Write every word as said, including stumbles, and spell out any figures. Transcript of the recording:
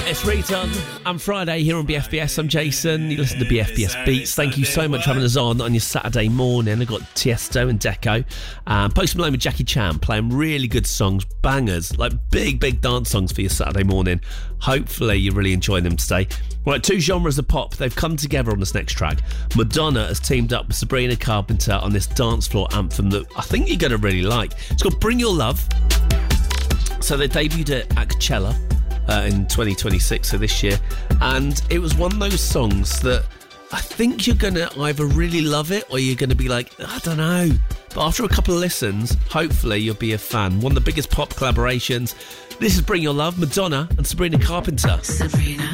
It's Redone and Friday here on B F B S. I'm Jason. You listen to B F B S Beats. Thank you so much for having us on on your Saturday morning. I've got Tiesto and Deco. Um, Post Malone with Jackie Chan playing really good songs, bangers, like big, big dance songs for your Saturday morning. Hopefully you're really enjoying them today. Right, two genres of pop. They've come together on this next track. Madonna has teamed up with Sabrina Carpenter on this dance floor anthem that I think you're going to really like. It's called Bring Your Love. So they debuted it at Coachella uh, in twenty twenty-six, so this year, and it was one of those songs that I think you're going to either really love it or you're going to be like, I don't know. But after a couple of listens, hopefully you'll be a fan. One of the biggest pop collaborations. This is Bring Your Love, Madonna and Sabrina Carpenter. Sabrina.